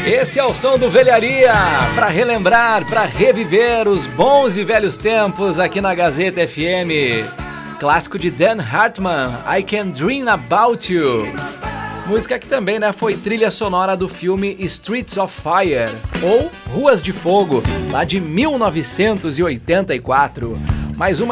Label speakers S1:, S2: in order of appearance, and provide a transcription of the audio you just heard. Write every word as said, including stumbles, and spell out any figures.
S1: Esse é o som do Velharia, para relembrar, para reviver os bons e velhos tempos aqui na Gazeta F M. Clássico de Dan Hartman, I Can Dream About You. Música que também, né, foi trilha sonora do filme Streets of Fire, ou Ruas de Fogo, lá de mil novecentos e oitenta e quatro. Mais uma